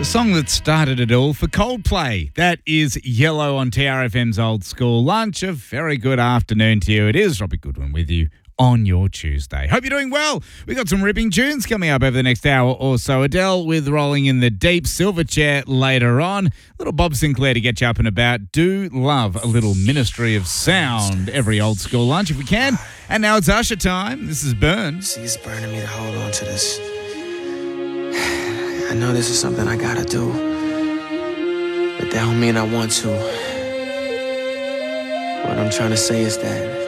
The song that started it all for Coldplay. That is Yellow on TRFM's Old School Lunch. A very good afternoon to you. It is Robbie Goodwin with you on your Tuesday. Hope you're doing well. We got some ripping tunes coming up over the next hour or so. Adele with Rolling in the Deep, Silverchair later on. Little Bob Sinclair to get you up and about. Do love a little Ministry of Sound every Old School Lunch if we can. And now it's Usher time. This is Burn. See, it's burning me to hold on to this. I know this is something I gotta do, but that don't mean I want to. What I'm trying to say is that